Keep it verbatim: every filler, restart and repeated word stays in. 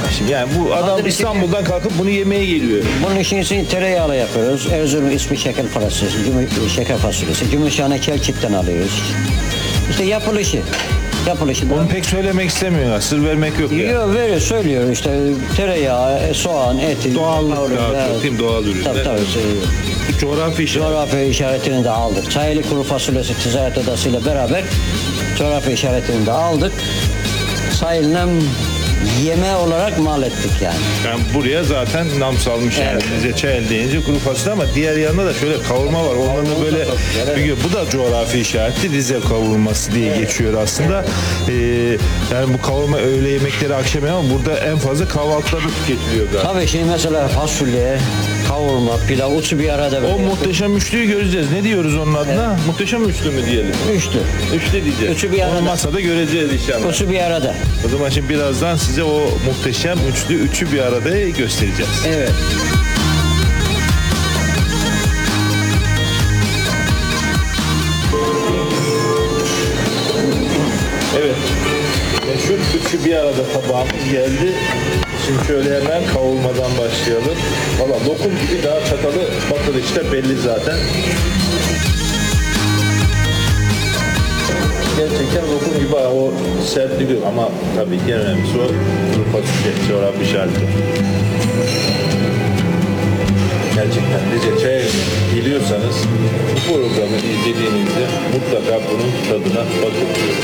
şimdi? Yani bu adam Hazır İstanbul'dan kalkıp bunu yemeye geliyor. Bunun için için tereyağlı yapıyoruz. Erzurum ismi şeker fasulyesi, gümüş, şeker fasulyesi. Gümüşhane Kelçik'ten alıyoruz. İşte yapılışı. Yapılışı. Onu pek söylemek istemiyorlar. Sır vermek yok ya. Yok veriyor, söylüyor işte tereyağı, soğan, eti. Doğallık kavrulmuş, daha çok evet. değil mi? Doğal ürünler. Tabii tabii. söylüyor. Coğrafi işaret. Coğrafya işaretini de aldık. Çayeli kuru fasulyesi ticaret odasıyla beraber coğrafya işaretini de aldık. Sayılan yeme olarak mal ettik yani. Yani buraya zaten nam salmış yani. Evet. Bize çay deyince kuru fasulye ama diğer yanında da şöyle kavurma var. Onların da böyle çok güzel, bu da coğrafi işareti Rize kavurması diye geçiyor aslında. Ee, yani bu kavurma öğle yemekleri akşam yemeği ama burada en fazla kahvaltılarda tüketiliyor galiba. Tabii şimdi mesela fasulye, kavurma, pilav, üçü bir arada. O böyle. muhteşem üçlüyü göreceğiz. Ne diyoruz onun adına? Muhteşem üçlü mü diyelim? Üçtü. Üçlü diyeceğiz. Üçü bir arada. Onu masada göreceğiz inşallah. Üçü bir arada. O zaman şimdi birazdan size o muhteşem üçlü, üçü bir arada göstereceğiz. Evet. Evet. Meşhur üçü bir arada tabağımız geldi. Şimdi şöyle hemen kavurmadan başlayalım. Valla lokum gibi daha çatalı batır işte belli zaten. Gerçekten lokum gibi o sertlik yok ama tabii en önemlisi o kuru fasulye, coğrafi işareti. Gerçekten Rize çay biliyorsanız bu programı izlediğinizde mutlaka bunun tadına bakın.